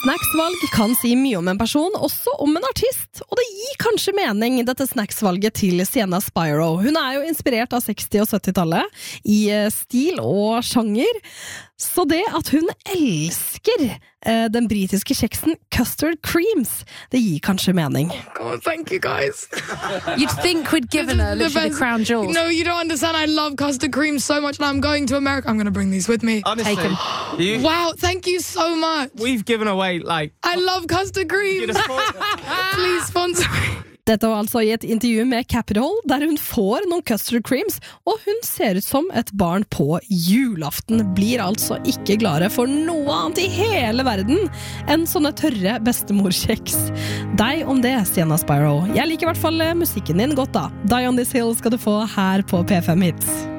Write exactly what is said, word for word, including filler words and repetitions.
Snacksvalg kan si mye om en person, også om en artist. Og det gir kanskje mening, dette snacksvalget til Sienna Spyro. Hun er jo inspirert av seksti- og syttitallet i stil og sjanger. Så det at hun elsker eh, den britiske kjeksen Custard Creams, det gir kanskje mening. God, thank you guys. You'd think we'd given her literally the crown jewels. No, you don't understand. I love custard creams so much and I'm going to America. I'm going to bring these with me. Honestly, Take 'em. you, Wow, thank you so much. we've given away like I love custard creams. Please sponsor me. Dette var altså i et intervju med Capitol, der hun får noen custard creams, og hun ser ut som et barn på julaften. Blir altså ikke glade for noe annet i hele verden enn sånne tørre bestemorkjeks. Deg om det, Sienna Spyro. Jeg liker i hvert fall musikken din godt da. Die on this hill skal du få her på P fem Hits.